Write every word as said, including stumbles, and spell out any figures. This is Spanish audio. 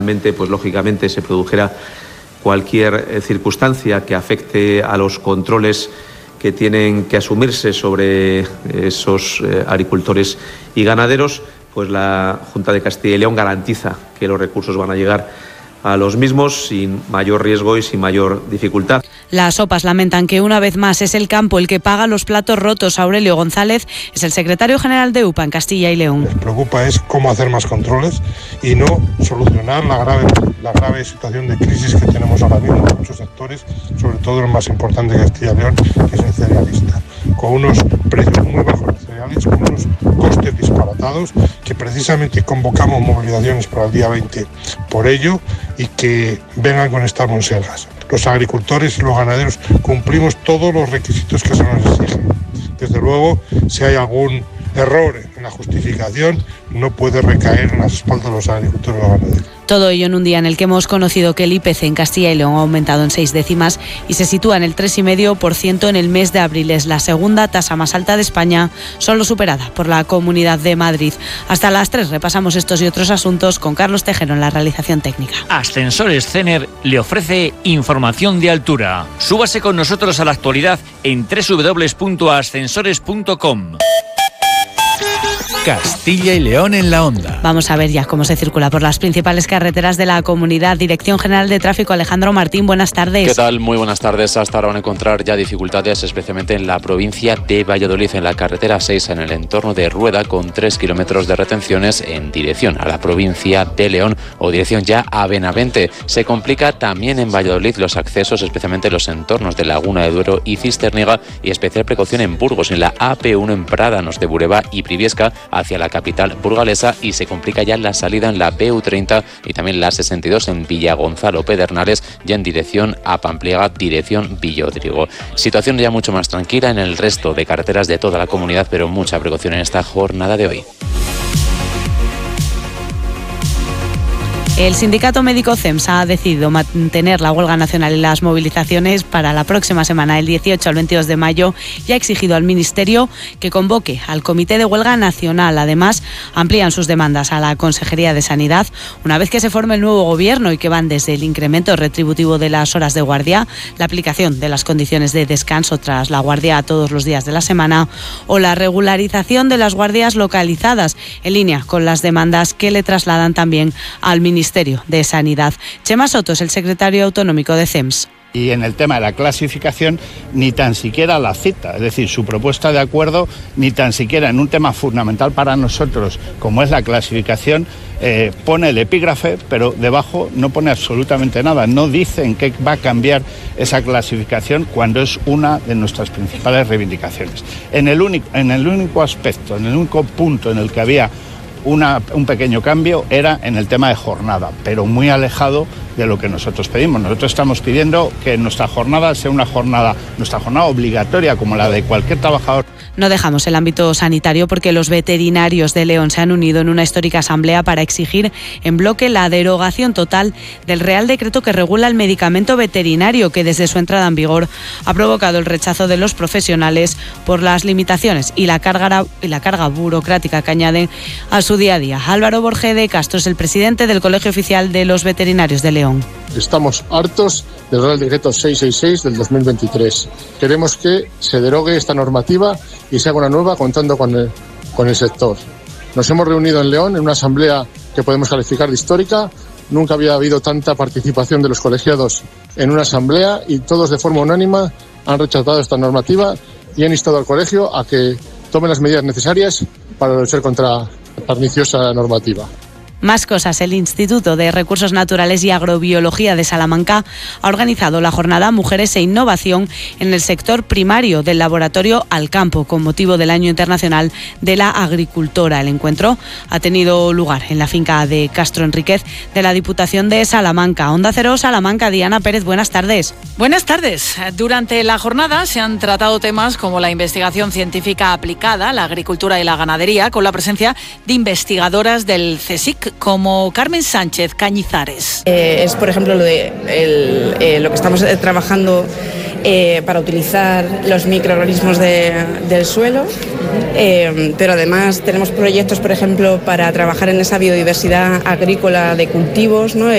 Pues lógicamente se produjera cualquier eh, circunstancia que afecte a los controles que tienen que asumirse sobre esos eh, agricultores y ganaderos, pues la Junta de Castilla y León garantiza que los recursos van a llegar a los mismos sin mayor riesgo y sin mayor dificultad. Las O P As lamentan que una vez más es el campo el que paga los platos rotos. Aurelio González es el secretario general de U P A en Castilla y León. Les preocupa es cómo hacer más controles y no solucionar la grave, la grave situación de crisis que tenemos ahora mismo en muchos sectores, sobre todo el más importante de Castilla y León, que es el cerealista, con unos precios muy bajos de cereales, con unos costes disparatados, que precisamente convocamos movilizaciones para el día veinte por ello, y que vengan con estas monsergas. Los agricultores y los ganaderos cumplimos todos los requisitos que se nos exigen. Desde luego, si hay algún error en la justificación, no puede recaer en las espaldas de los agricultores y los ganaderos. Todo ello en un día en el que hemos conocido que el I P C en Castilla y León ha aumentado en seis décimas y se sitúa en el tres coma cinco por ciento en el mes de abril. Es la segunda tasa más alta de España, solo superada por la Comunidad de Madrid. Hasta las tres repasamos estos y otros asuntos con Carlos Tejero en la realización técnica. Ascensores Cener le ofrece información de altura. Súbase con nosotros a la actualidad en doble u doble u doble u punto ascensores punto com. Castilla y León en la onda. Vamos a ver ya cómo se circula por las principales carreteras de la comunidad. Dirección General de Tráfico, Alejandro Martín, buenas tardes. ¿Qué tal? Muy buenas tardes. Hasta ahora van a encontrar ya dificultades, especialmente en la provincia de Valladolid, en la carretera seis, en el entorno de Rueda, con tres kilómetros de retenciones en dirección a la provincia de León o dirección ya a Benavente. Se complica también en Valladolid los accesos, especialmente los entornos de Laguna de Duero y Cisterniga, y especial precaución en Burgos, en la A P uno en Prádanos de Bureba y Briviesca, hacia la capital burgalesa, y se complica ya la salida en la B U treinta y también la sesenta y dos en Villagonzalo Pedernales, ya en dirección a Pampliega, dirección Villodrigo. Situación ya mucho más tranquila en el resto de carreteras de toda la comunidad, pero mucha precaución en esta jornada de hoy. El sindicato médico C E M S ha decidido mantener la huelga nacional y las movilizaciones para la próxima semana, del dieciocho al veintidós de mayo, y ha exigido al Ministerio que convoque al Comité de Huelga Nacional. Además, amplían sus demandas a la Consejería de Sanidad una vez que se forme el nuevo gobierno, y que van desde el incremento retributivo de las horas de guardia, la aplicación de las condiciones de descanso tras la guardia a todos los días de la semana, o la regularización de las guardias localizadas, en línea con las demandas que le trasladan también al Ministerio de Sanidad. Chema Soto es el secretario autonómico de C E M S. Y en el tema de la clasificación, ni tan siquiera la cita, es decir, su propuesta de acuerdo, ni tan siquiera en un tema fundamental para nosotros, como es la clasificación, eh, pone el epígrafe, pero debajo no pone absolutamente nada. No dicen que va a cambiar esa clasificación cuando es una de nuestras principales reivindicaciones. En el único, en el único aspecto, en el único punto en el que había Una, un pequeño cambio era en el tema de jornada, pero muy alejado de lo que nosotros pedimos. Nosotros estamos pidiendo que nuestra jornada sea una jornada, nuestra jornada obligatoria, como la de cualquier trabajador. No dejamos el ámbito sanitario porque los veterinarios de León se han unido en una histórica asamblea para exigir en bloque la derogación total del Real Decreto que regula el medicamento veterinario, que desde su entrada en vigor ha provocado el rechazo de los profesionales por las limitaciones y la carga, y la carga burocrática que añaden a su día a día. Álvaro Borge de Castro es el presidente del Colegio Oficial de los Veterinarios de León. Estamos hartos del Real Decreto seiscientos sesenta y seis del dos mil veintitrés. Queremos que se derogue esta normativa y se haga una nueva contando con el, con el sector. Nos hemos reunido en León en una asamblea que podemos calificar de histórica. Nunca había habido tanta participación de los colegiados en una asamblea, y todos de forma unánime han rechazado esta normativa y han instado al colegio a que tome las medidas necesarias para luchar contra la perniciosa normativa. Más cosas. El Instituto de Recursos Naturales y Agrobiología de Salamanca ha organizado la jornada Mujeres e Innovación en el sector primario del Laboratorio Al Campo, con motivo del Año Internacional de la Agricultora. El encuentro ha tenido lugar en la finca de Castro Enríquez de la Diputación de Salamanca. Onda Cero Salamanca, Diana Pérez, buenas tardes. Buenas tardes. Durante la jornada se han tratado temas como la investigación científica aplicada, la agricultura y la ganadería, con la presencia de investigadoras del CSIC, como Carmen Sánchez Cañizares. Eh, es, por ejemplo, lo, de el, eh, lo que estamos trabajando eh, para utilizar los microorganismos de, del suelo, eh, pero además tenemos proyectos, por ejemplo, para trabajar en esa biodiversidad agrícola de cultivos, ¿no?